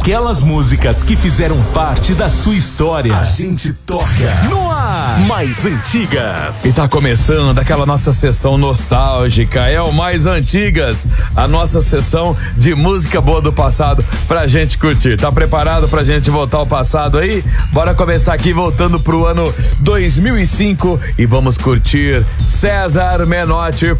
aquelas músicas que fizeram parte da sua história. A gente toca no ar, Mais Antigas. E tá começando aquela nossa sessão nostálgica, é o Mais Antigas, a nossa sessão de música boa do passado pra gente curtir. Tá preparado pra gente voltar ao passado aí? Bora começar aqui voltando pro ano 2005 e vamos curtir César Menotti.